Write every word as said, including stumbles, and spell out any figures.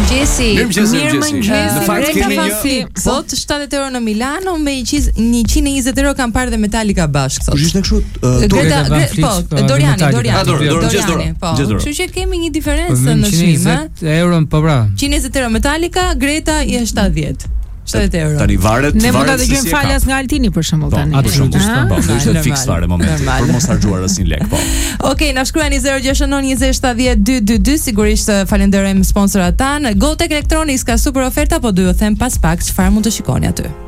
Mirëmëngjesi. Mirëmëngjesi. Në fakt kemi një sot shtatëdhjetë euro në Milano me njëqind e njëzet euro kanë parë dhe Metallica bashkë sot. Kush ishte kështu? Greta, po, Doriani, Doriani. Doriani, po. Kështu që kemi një diferencë në çmim, ë? njëzet euro po pra. njëqind e njëzet euro Metallica, Greta i shtatëdhjetë. shtatëdhjetë euro. Tani varet, ne mund ta dëgjojmë falas nga Altini për shembull tani. Absolutisht. Po, do ishte fiks fare momenti për mos harxuar asnjë lek, po. Okej, na shkruani zero gjasht nënt njëzet shtatëdhjetë dy dy dy, sigurisht falenderojmë sponsorat tan. Gotek Electronics ka super oferta, po do ju them pas pak çfarë mund të shikoni aty.